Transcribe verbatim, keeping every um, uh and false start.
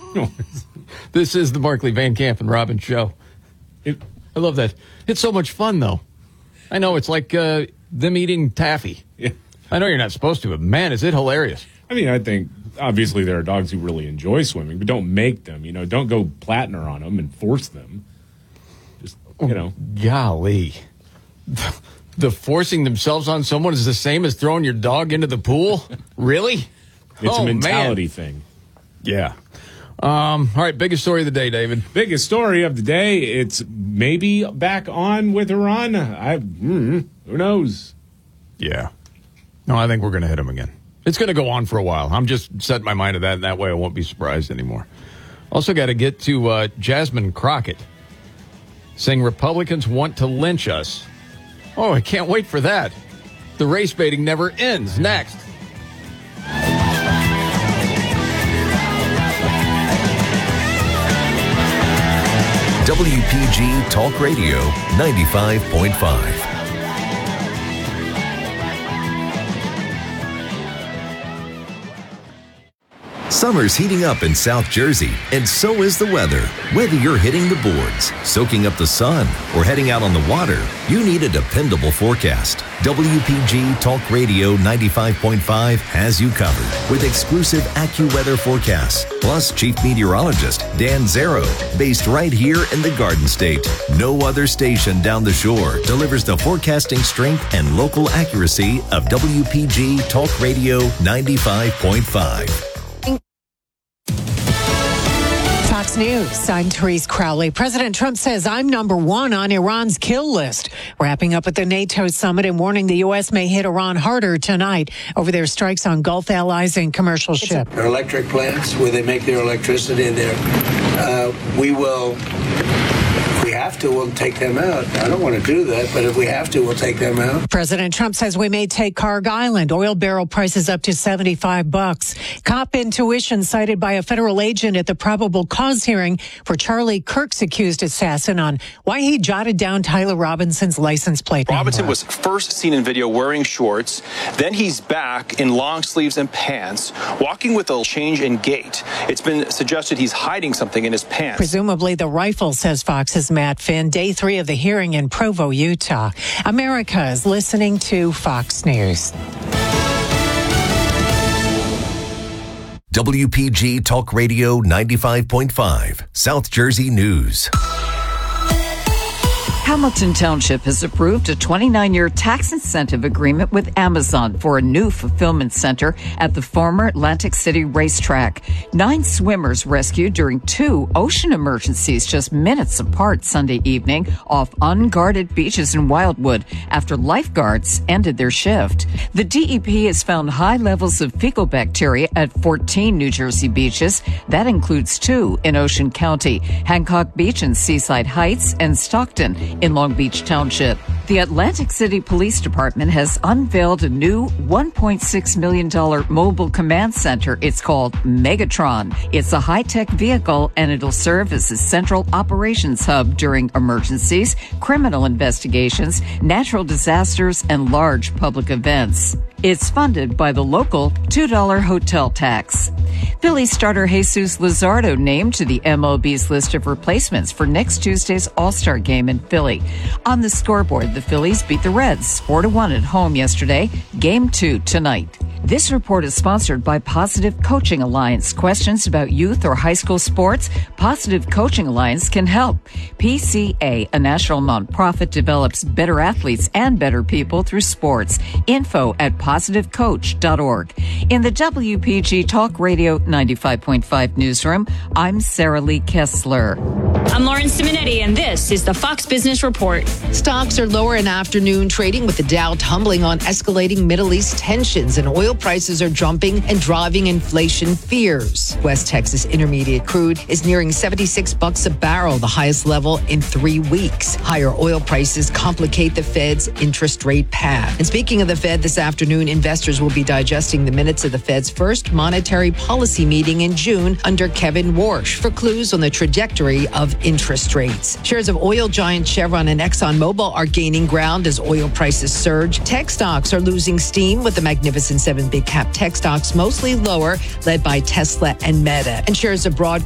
This is the Barkley, Van Camp, and Robbins show. It, I love that. It's so much fun, though. I know, it's like uh, them eating taffy. Yeah. I know you're not supposed to, but man, is it hilarious. I mean, I think, obviously, there are dogs who really enjoy swimming, but don't make them. You know, don't go Platner on them and force them. Just, you know. Golly. The, the forcing themselves on someone is the same as throwing your dog into the pool? Really? It's oh, a mentality man. thing. Yeah. Um, all right, biggest story of the day, David. Biggest story of the day. It's maybe back on with Iran. I, mm, who knows? Yeah. No, I think we're going to hit him again. It's going to go on for a while. I'm just setting my mind to that, and that way I won't be surprised anymore. Also got to get to uh, Jasmine Crockett saying Republicans want to lynch us. Oh, I can't wait for that. The race baiting never ends. Next. W P G Talk Radio ninety-five point five. Summer's heating up in South Jersey, and so is the weather. Whether you're hitting the boards, soaking up the sun, or heading out on the water, you need a dependable forecast. W P G Talk Radio ninety-five point five has you covered with exclusive AccuWeather forecasts, plus Chief Meteorologist Dan Zero, based right here in the Garden State. No other station down the shore delivers the forecasting strength and local accuracy of W P G Talk Radio ninety-five point five. Fox News, I'm Therese Crowley. President Trump says I'm number one on Iran's kill list. Wrapping up at the NATO summit and warning the U S may hit Iran harder tonight over their strikes on Gulf allies and commercial ships. Their electric plants where they make their electricity there. Uh, we will, if we have to, we'll take them out. I don't want to do that, but if we have to, we'll take them out. President Trump says we may take Carg Island. Oil barrel prices up to seventy-five bucks. Cop intuition cited by a federal agent at the probable cause hearing for Charlie Kirk's accused assassin on why he jotted down Tyler Robinson's license plate. Robinson number. was first seen in video wearing shorts. Then he's back in long sleeves and pants, walking with a change in gait. It's been suggested he's hiding something in his pants. Presumably the rifle, says Fox's Matt Finn. Day three of the hearing in Provo, Utah. America is listening to Fox News. W P G Talk Radio ninety-five point five, South Jersey News. Hamilton Township has approved a twenty-nine year tax incentive agreement with Amazon for a new fulfillment center at the former Atlantic City racetrack. Nine swimmers rescued during two ocean emergencies just minutes apart Sunday evening off unguarded beaches in Wildwood after lifeguards ended their shift. The D E P has found high levels of fecal bacteria at fourteen New Jersey beaches. That includes two in Ocean County, Hancock Beach and Seaside Heights, and Stockton in Long Beach Township. The Atlantic City Police Department has unveiled a new one point six million dollars mobile command center. It's called Megatron. It's a high-tech vehicle, and it'll serve as a central operations hub during emergencies, criminal investigations, natural disasters, and large public events. It's funded by the local two dollar hotel tax. Phillies starter Jesus Luzardo named to the M L B's list of replacements for next Tuesday's All-Star game in Philly. On the scoreboard, the Phillies beat the Reds four to one at home yesterday. Game two tonight. This report is sponsored by Positive Coaching Alliance. Questions about youth or high school sports? Positive Coaching Alliance can help. P C A, a national nonprofit, develops better athletes and better people through sports. Info at positive coach dot org. In the W P G Talk Radio ninety-five point five newsroom, I'm Sarah Lee Kessler. I'm Lauren Simonetti, and this is the Fox Business Report. Stocks are lower in afternoon trading, with the Dow tumbling on escalating Middle East tensions, and oil prices are jumping and driving inflation fears. West Texas Intermediate crude is nearing seventy-six bucks a barrel, the highest level in three weeks. Higher oil prices complicate the Fed's interest rate path. And speaking of the Fed, this afternoon, investors will be digesting the minutes of the Fed's first monetary policy meeting in June under Kevin Warsh for clues on the trajectory of interest rates. Shares of oil giant Chevron and ExxonMobil are gaining ground as oil prices surge. Tech stocks are losing steam, with the Magnificent Seven big cap tech stocks mostly lower, led by Tesla and Meta. And shares of Broadcom